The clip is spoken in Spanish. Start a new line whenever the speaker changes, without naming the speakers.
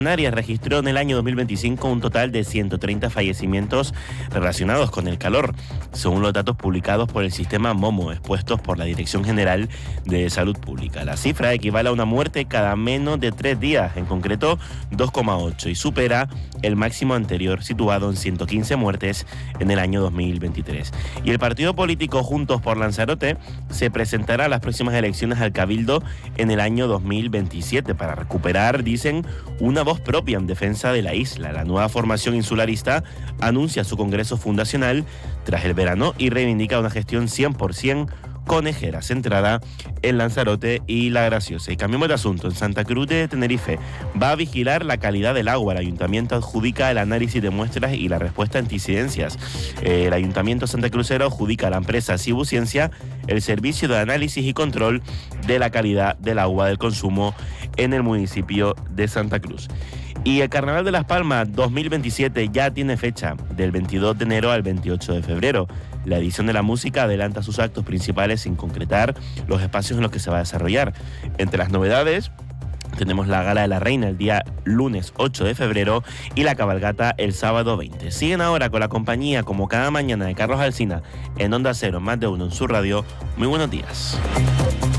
Canarias registró en el año 2025 un total de 130 fallecimientos relacionados con el calor, según los datos publicados por el sistema MOMO, expuestos por la Dirección General de Salud Pública. La cifra equivale a una muerte cada menos de 3 días, en concreto 2,8, y supera el máximo anterior, situado en 115 muertes en el año 2023. Y el partido político Juntos por Lanzarote se presentará a las próximas elecciones al Cabildo en el año 2027 para recuperar, dicen, una voz propia en defensa de la isla. La nueva formación insularista anuncia su congreso fundacional tras el verano y reivindica una gestión 100% conejera, centrada en Lanzarote y La Graciosa. Y cambiamos de asunto. En Santa Cruz de Tenerife va a vigilar la calidad del agua. El ayuntamiento adjudica el análisis de muestras y la respuesta ante incidencias. El ayuntamiento santacrucero adjudica a la empresa Cibusciencia el servicio de análisis y control de la calidad del agua del consumo en el municipio de Santa Cruz. Y el Carnaval de Las Palmas 2027 ya tiene fecha, del 22 de enero al 28 de febrero. La edición de la música adelanta sus actos principales sin concretar los espacios en los que se va a desarrollar. Entre las novedades tenemos la Gala de la Reina el día lunes 8 de febrero y la cabalgata el sábado 20. Siguen ahora con la compañía, como cada mañana, de Carlos Alsina en Onda Cero, más de uno en su radio. Muy buenos días.